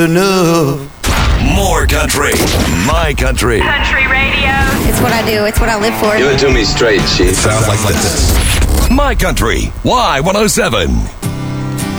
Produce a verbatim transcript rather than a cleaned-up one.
enough. More country, my country. Country radio. It's what I do. It's what I live for. Give it to me straight, Chief. Sounds like this. My country, Y one oh seven.